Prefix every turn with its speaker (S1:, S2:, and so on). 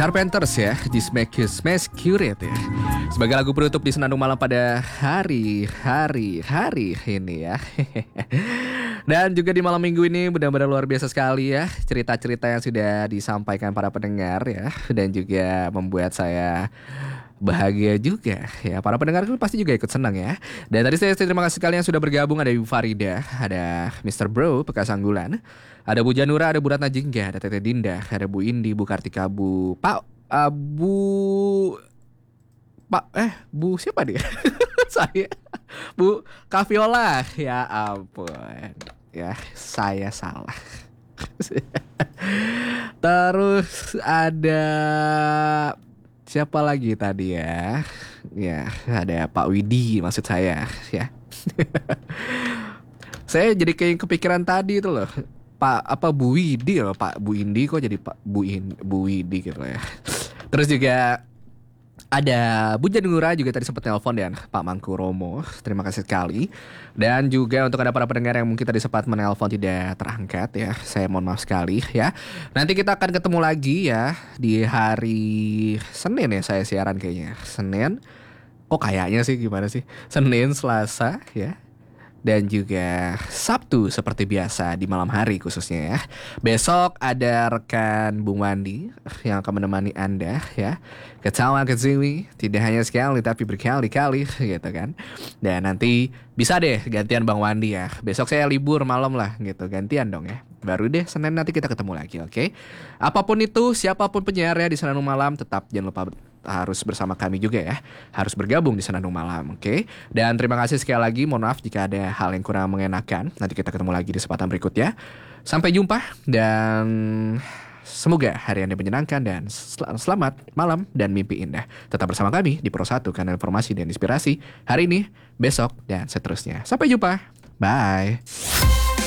S1: Carpenters ya, This Make You Smash Curate ya. Sebagai lagu penutup di Senandung Malam pada hari ini ya. Dan juga di malam minggu ini benar-benar luar biasa sekali ya, cerita-cerita yang sudah disampaikan para pendengar ya. Dan juga membuat saya bahagia juga ya. Para pendengar itu pasti juga ikut senang ya. Dan tadi saya terima kasih sekali yang sudah bergabung. Ada Ibu Farida, ada Mr. Bro Bekas Anggulan, ada Bu Janura, ada Bu Ratna Jingga, ada Tete Dinda, ada Bu Indi, Bu Kartika, Bu Bu siapa dia? Saya Bu Kaviola. Ya ampun, ya saya salah. Terus ada siapa lagi tadi ya? Ya ada Pak Widi maksud saya ya. Saya jadi kayak kepikiran tadi itu loh. Bu Widi loh, Pak Bu Indi kok jadi Bu Widi gitu ya. Terus juga ada Bu Janura juga tadi sempat telepon dan Pak Mangku Romo. Terima kasih sekali. Dan juga untuk ada para pendengar yang mungkin tadi sempat menelpon tidak terangkat ya, saya mohon maaf sekali ya. Nanti kita akan ketemu lagi ya di hari Senin ya, saya siaran kayaknya Senin. Kok kayaknya sih gimana sih? Senin, Selasa ya. Dan juga Sabtu seperti biasa di malam hari khususnya ya. Besok ada rekan Bung Wandi yang akan menemani Anda ya. Ketawa ketiwi tidak hanya sekali tapi berkali-kali gitu kan. Dan nanti bisa deh gantian Bang Wandi ya. Besok saya libur malam lah gitu, gantian dong ya. Baru deh Senin nanti kita ketemu lagi, oke? Apapun itu, siapapun penyiarnya di Senandung Malam, tetap jangan lupa harus bersama kami juga ya. Harus bergabung di Senandung Malam, oke? Dan terima kasih sekali lagi, mohon maaf jika ada hal yang kurang mengenakan. Nanti kita ketemu lagi di kesempatan berikutnya. Sampai jumpa dan semoga hari Anda menyenangkan dan selamat malam dan mimpi indah. Tetap bersama kami di Pro 1, kanal informasi dan inspirasi hari ini, besok, dan seterusnya. Sampai jumpa. Bye.